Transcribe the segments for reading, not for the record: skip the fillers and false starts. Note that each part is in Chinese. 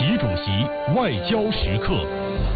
习主席外交时刻。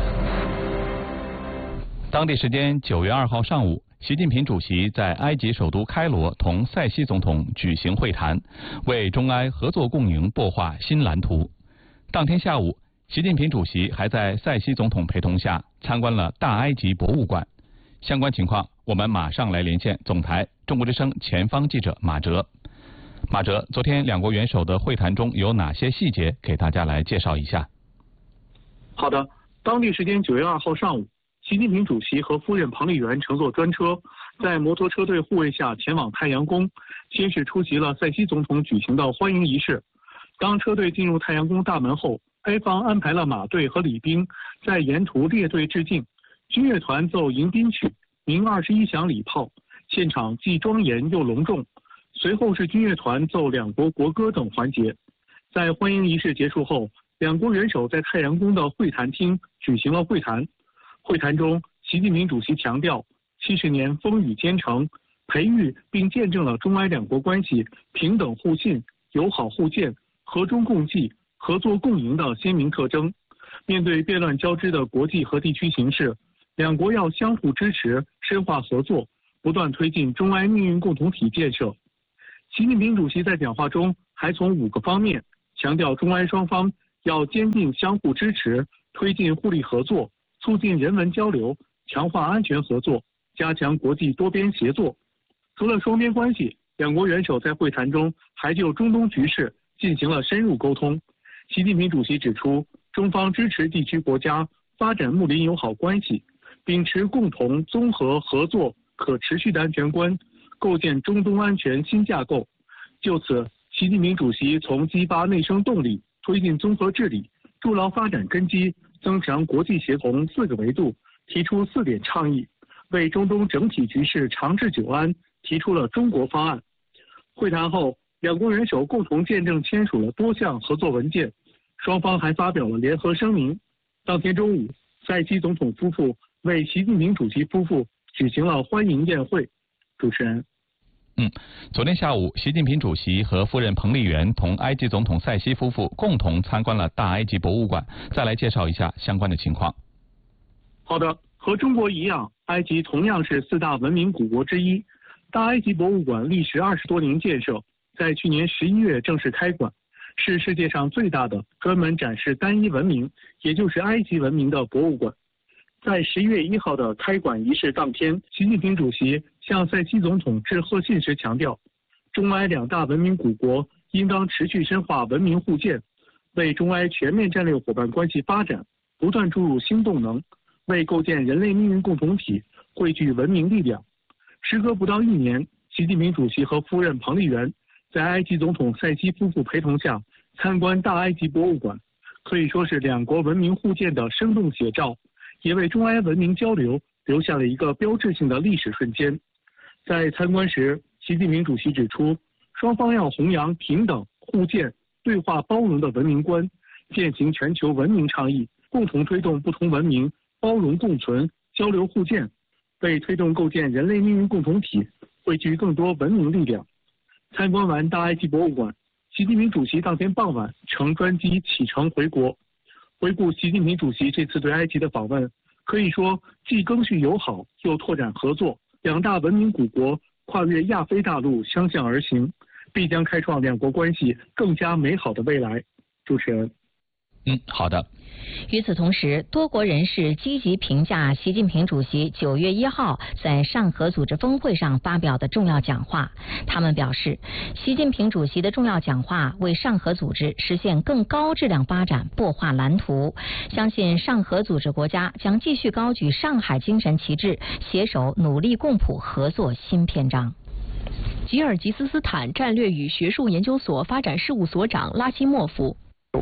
当地时间9月2号上午，习近平主席在埃及首都开罗同塞西总统举行会谈，为中埃合作共赢擘画新蓝图。当天下午，习近平主席还在塞西总统陪同下参观了大埃及博物馆。相关情况，我们马上来连线总台中国之声前方记者马哲。马哲，昨天两国元首的会谈中有哪些细节？给大家来介绍一下。 好的，当地时间9月2号上午，习近平主席和夫人彭丽媛乘坐专车，在摩托车队护卫下前往太阳宫，先是出席了塞西总统举行的欢迎仪式。当车队进入太阳宫大门后，埃方安排了马队和礼兵在沿途列队致敬，军乐团奏迎宾曲，鸣21响礼炮，现场既庄严又隆重。随后是军乐团奏两国国歌等环节。在欢迎仪式结束后，两国元首在太阳宫的会谈厅举行了会谈。会谈中，习近平主席强调，70年风雨兼程，培育并见证了中埃两国关系平等互信、友好互鉴、和衷共济、合作共赢的鲜明特征。面对变乱交织的国际和地区形势，两国要相互支持，深化合作，不断推进中埃命运共同体建设。习近平主席在讲话中还从5个方面强调，中埃双方要坚定相互支持，推进互利合作，促进人文交流，强化安全合作，加强国际多边协作。除了双边关系，两国元首在会谈中还就中东局势进行了深入沟通。习近平主席指出，中方支持地区国家发展睦邻友好关系，秉持共同、综合、合作、可持续的安全观，构建中东安全新架构。就此，习近平主席从激发内生动力、推进综合治理、筑牢发展根基、增强国际协同4个维度提出4点倡议，为中东整体局势长治久安提出了中国方案。会谈后，两国元首共同见证签署了多项合作文件，双方还发表了联合声明。当天中午，塞西总统夫妇为习近平主席夫妇举行了欢迎宴会。主持人。 昨天下午，习近平主席和夫人彭丽媛同埃及总统塞西夫妇共同参观了大埃及博物馆。再来介绍一下相关的情况。 好的，和中国一样，埃及同样是4大文明古国之一。大埃及博物馆历时20多年建设，在去年11月正式开馆，是世界上最大的专门展示单一文明，也就是埃及文明的博物馆。在11月1号的开馆仪式当天，习近平主席向塞西总统致贺信时强调，中埃2大文明古国应当持续深化文明互鉴，为中埃全面战略伙伴关系发展不断注入新动能，为构建人类命运共同体汇聚文明力量。时隔不到1年，习近平主席和夫人彭丽媛在埃及总统塞西夫妇陪同下参观大埃及博物馆，可以说是两国文明互鉴的生动写照，也为中埃文明交流留下了一个标志性的历史瞬间。在参观时，习近平主席指出，双方要弘扬平等、互鉴、对话包容的文明观，践行全球文明倡议，共同推动不同文明包容共存、交流互鉴，为推动构建人类命运共同体汇聚更多文明力量。参观完大埃及博物馆，习近平主席当天傍晚乘专机启程回国。回顾习近平主席这次对埃及的访问，可以说既赓续友好，又拓展合作，2大文明古国跨越亚非大陆相向而行，必将开创两国关系更加美好的未来。主持人。 好的。 与此同时，多国人士积极评价习近平主席9月1号在上合组织峰会上发表的重要讲话。他们表示，习近平主席的重要讲话为上合组织实现更高质量发展擘画蓝图，相信上合组织国家将继续高举上海精神旗帜，携手努力共谱合作新篇章。 吉尔吉斯斯坦战略与学术研究所发展事务所长拉希莫夫。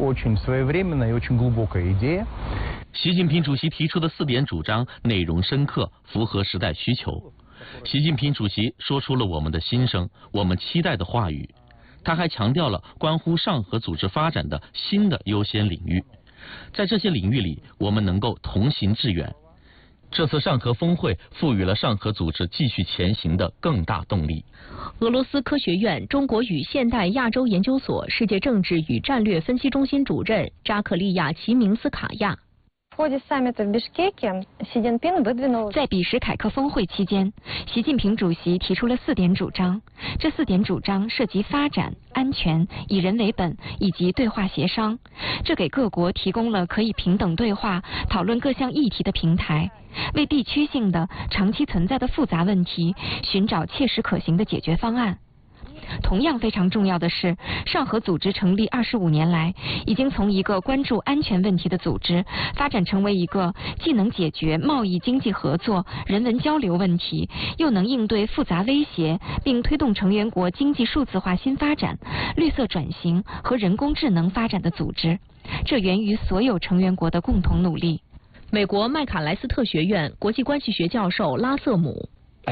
习近平主席提出的4点主张内容深刻，符合时代需求。习近平主席说出了我们的心声，我们期待的话语。他还强调了关乎上合组织发展的新的优先领域，在这些领域里，我们能够同行致远。 这次上合峰会赋予了上合组织继续前行的更大动力。 俄罗斯科学院中国与现代亚洲研究所世界政治与战略分析中心主任扎克利亚·齐明斯卡亚。 在比什凯克峰会期间，习近平主席提出了4点主张。这4点主张涉及发展、安全、以人为本以及对话协商。这给各国提供了可以平等对话、讨论各项议题的平台，为地区性的、长期存在的复杂问题寻找切实可行的解决方案。同样非常重要的是，上合组织成立25年来，已经从一个关注安全问题的组织，发展成为一个既能解决贸易经济合作、人文交流问题，又能应对复杂威胁，并推动成员国经济数字化新发展、绿色转型和人工智能发展的组织。这源于所有成员国的共同努力。 美国麦卡莱斯特学院国际关系学教授拉瑟姆。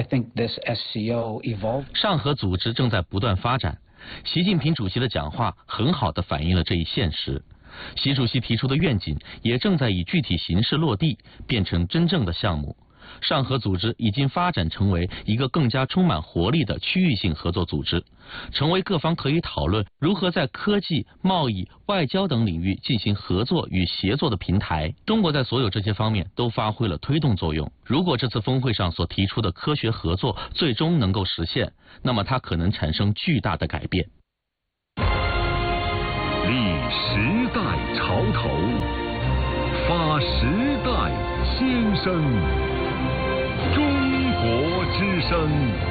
上合组织正在不断发展，习近平主席的讲话很好地反映了这一现实。习主席提出的愿景也正在以具体形式落地，变成真正的项目。上合组织已经发展成为一个更加充满活力的区域性合作组织，成为各方可以讨论如何在科技、贸易、外交等领域进行合作与协作的平台。中国在所有这些方面都发挥了推动作用。如果这次峰会上所提出的科学合作最终能够实现，那么它可能产生巨大的改变。 立时代潮头，发时代先声。中国之声。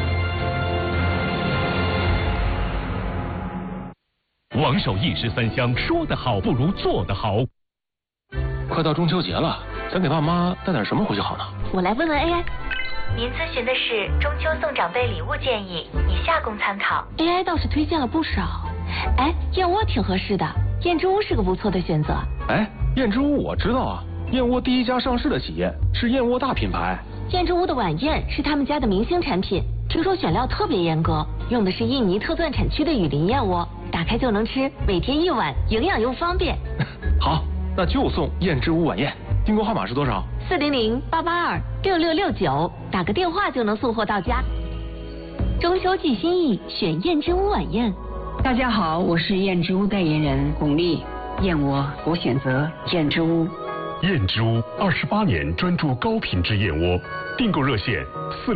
王守义13香，说得好不如做得好。 快到中秋节了，咱给爸妈带点什么回去好呢？ 我来问问 AI。您咨询的是中秋送长辈礼物建议，以下供参考。 AI 倒是推荐了不少。哎，燕窝挺合适的，燕之屋是个不错的选择。 哎，燕之屋我知道啊，燕窝第一家上市的企业是燕窝大品牌。 燕之屋的晚宴是他们家的明星产品，听说选料特别严格，用的是印尼特钻产区的雨林燕窝，打开就能吃，每天1碗，营养又方便。 好，那就送燕之屋晚宴。订购号码是多少 ？400-882-6669，打个电话就能送货到家。中秋寄心意，选燕之屋晚宴。 大家好，我是燕之屋代言人巩俐。燕窝我选择燕之屋。 燕之屋28年专注高品质燕窝，订购热线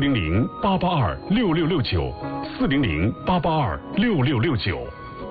400-882-6669，400-882-6669。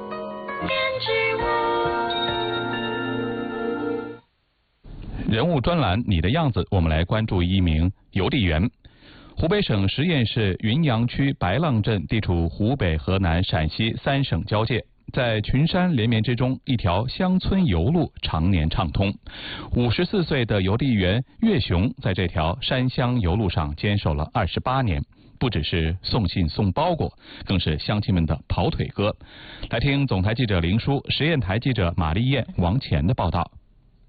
人物专栏，你的样子，我们来关注一名邮递员。湖北省十堰市云阳区白浪镇地处湖北、河南、陕西3省交界，在群山连绵之中，一条乡村邮路常年畅通。54岁的邮递员岳雄在这条山乡邮路上坚守了28年，不只是送信送包裹，更是乡亲们的跑腿哥。来听总台记者林舒、实验台记者马丽燕、王乾的报道。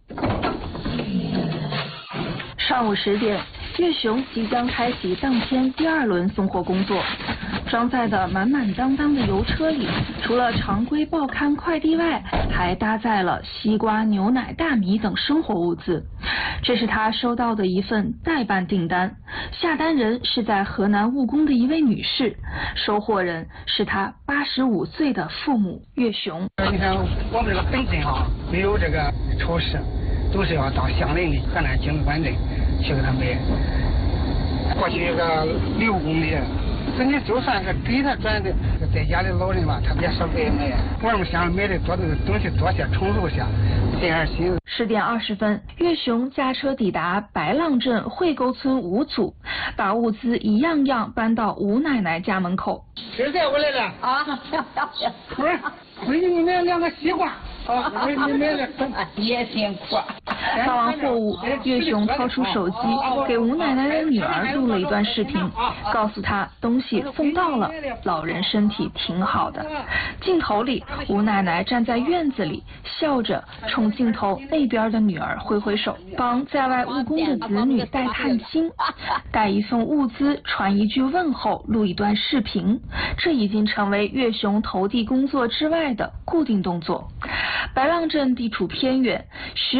上午10点，岳雄即将开启当天第2轮送货工作。装载的满满当当的邮车里，除了常规报刊快递外，还搭载了西瓜、牛奶、大米等生活物资。这是他收到的一份代办订单，下单人是在河南务工的一位女士，收货人是他85岁的父母岳雄。 你看我们这个本镇啊，没有这个超市，都是要到乡邻里河南经管镇去给他买，过去个6公里。你就算是给他转的，在家的老人吧，他别舍不得买。我们想买的多的东西多些，充足些，这样心。 10点20分，岳雄驾车抵达白浪镇惠沟村5组，把物资一样样搬到吴奶奶家门口。 吃菜回来了啊！不是，回去你买2个西瓜。你买了也辛苦。 发完货物，岳雄掏出手机，给吴奶奶的女儿录了一段视频，告诉她东西送到了，老人身体挺好的。镜头里，吴奶奶站在院子里，笑着冲镜头那边的女儿挥挥手，帮在外务工的子女带探亲，带一份物资，传一句问候，录一段视频，这已经成为岳雄投递工作之外的固定动作。白浪镇地处偏远，10个行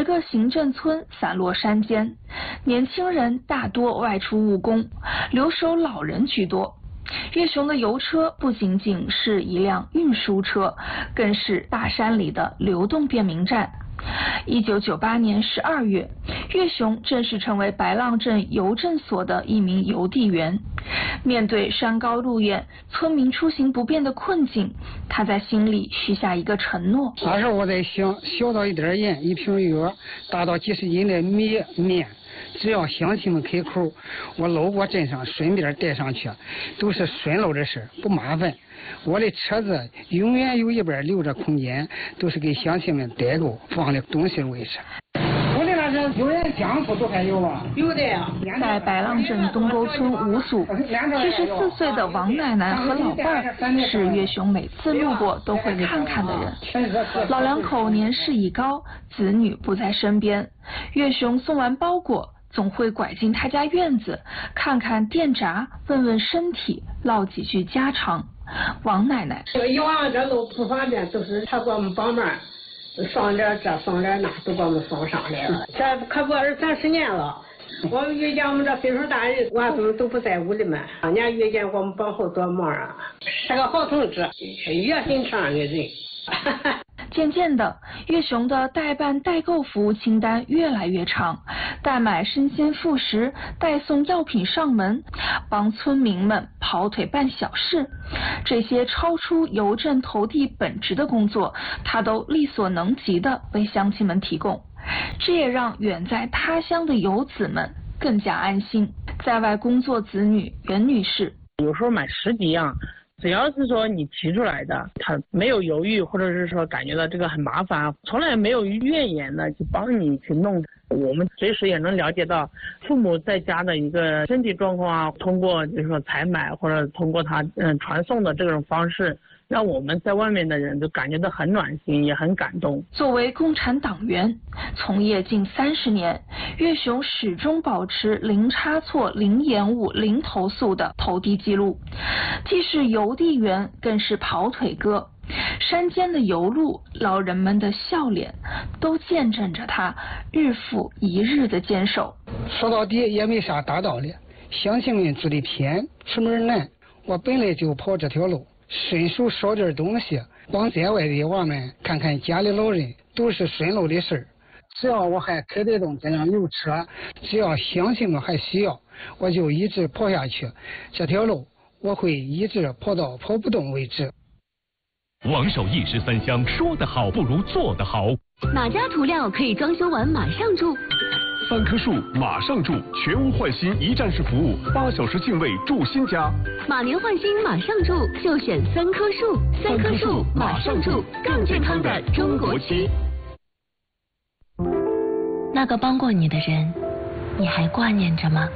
林镇村散落山间，年轻人大多外出务工，留守老人居多。岳雄的油车不仅仅是一辆运输车，更是大山里的流动便民站。1998年12月，岳雄正式成为白浪镇邮政所的一名邮递员。面对山高路远、村民出行不便的困境，他在心里许下一个承诺。 那时候我在想，小到一点盐、一瓶药，大到几十斤的米面，只要乡亲们开口，我路过镇上顺便带上去，都是顺路的事，不麻烦。我的车子永远有一半留着空间，都是给乡亲们带够放的东西位置。我的那是油盐酱醋都还有啊，有的呀。 在白浪镇东沟村五组，74岁的王奶奶和老伴儿是岳雄每次路过都会看看的人。老两口年事已高，子女不在身边，岳雄送完包裹，总会拐进他家院子，看看电闸，问问身体，唠几句家常。王奶奶， 以往这路不方便，都是他给我们帮忙，放点这放点那，都给我们送上来了。这可不20-30年了。我们遇见我们这岁数大人，娃子们都不在屋里面，人家遇见我们帮后多忙啊，是个好同志，热心肠的人。 渐渐的，岳雄的代办代购服务清单越来越长，代买生鲜副食，代送药品上门，帮村民们跑腿办小事，这些超出邮政投递本职的工作，他都力所能及的为乡亲们提供。这也让远在他乡的游子们更加安心。在外工作子女袁女士， 有时候买10几样，只要是说你提出来的，他没有犹豫，或者是说感觉到这个很麻烦，从来没有怨言的去帮你去弄。我们随时也能了解到父母在家的一个身体状况啊，通过就是说采买或者通过他传送的这种方式，让我们在外面的人都感觉到很暖心，也很感动。 作为共产党员，从业近30年，岳雄始终保持零差错、零延误、零投诉的投递记录。既是邮递员，更是跑腿哥。山间的油路，老人们的笑脸，都见证着他日复一日的坚守。 说到底也没啥大道理，乡亲们住的偏，出门难，我本来就跑这条路，顺手捎点东西，帮在外的娃们看看家里老人，都是顺路的事儿。只要我还开得动这辆油车，只要乡亲们还需要，我就一直跑下去。这条路我会一直跑到跑不动为止。 王守一时三香，说得好不如做得好。 哪家涂料可以装修完马上住 ？3棵树马上住，全屋换新一站式服务，8小时净位住新家。 马年换新马上住，就选3棵树。3棵树马上住，更健康的中国区。 那个帮过你的人，你还挂念着吗？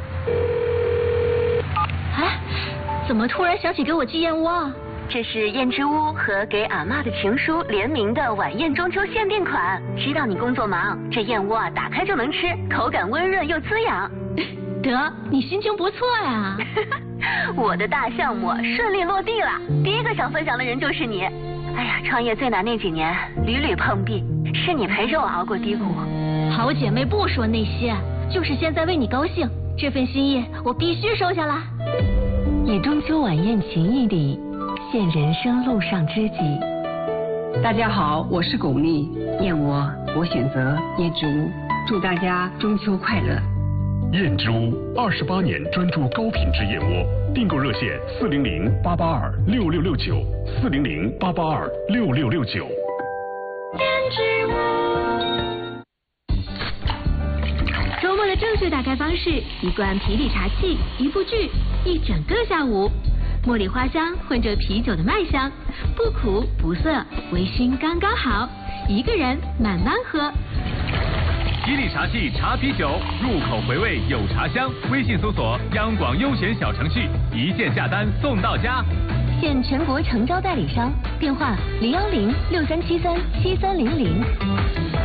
哎，怎么突然想起给我寄燕窝啊？ 这是燕之屋和给阿嬷的情书联名的晚宴中秋限定款。知道你工作忙，这燕窝啊打开就能吃，口感温润又滋养。 得，你心情不错呀。 我的大项目顺利落地了，第一个想分享的人就是你。哎呀，创业最难那几年，屡屡碰壁，是你陪着我熬过低谷。 好姐妹不说那些，就是现在为你高兴，这份心意我必须收下啦。 以中秋晚宴情谊礼，献人生路上知己。 大家好，我是巩俐，燕窝我选择燕之屋，祝大家中秋快乐。 燕之屋28年专注高品质燕窝，订购热线400-882-6669，400-882-6669。 燕之屋。周末的正确打开方式：一罐啤酒茶气，一部剧，一整个下午。茉莉花香混着啤酒的麦香，不苦不涩，微醺刚刚好，一个人慢慢喝。 吉利茶气茶啤酒，入口回味有茶香。微信搜索央广优选小程序，一键下单送到家。 现全国诚招代理商，电话010-6373-7300。